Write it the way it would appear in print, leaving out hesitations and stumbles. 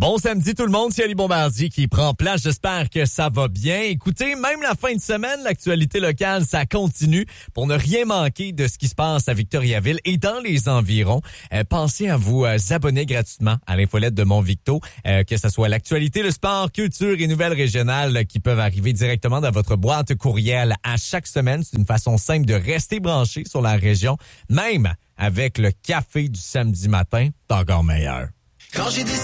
Bon samedi tout le monde, c'est Ali Bombardier qui prend place. J'espère que ça va bien. Écoutez, même la fin de semaine, l'actualité locale, ça continue. Pour ne rien manquer de ce qui se passe à Victoriaville et dans les environs, pensez à vous abonner gratuitement à l'infolette de Mon Victo, que ce soit l'actualité, le sport, culture et nouvelles régionales qui peuvent arriver directement dans votre boîte courriel à chaque semaine. C'est une façon simple de rester branché sur la région, même avec le café du samedi matin, c'est encore meilleur. Quand j'ai